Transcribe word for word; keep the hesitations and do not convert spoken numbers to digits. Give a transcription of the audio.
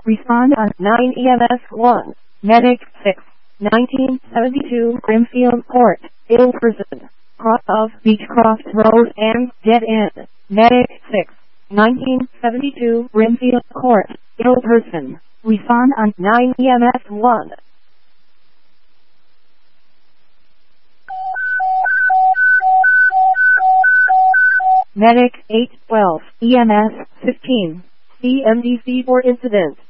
Respond on nine E M S one. Medic six. nineteen seventy-two Grimfield Court. Ill person. Cross of Beechcroft Road and Dead End. Medic six. nineteen seventy-two Grimfield Court. Ill person. Respond on nine E M S one. Medic eight twelve. E M S fifteen. C M D C for incident.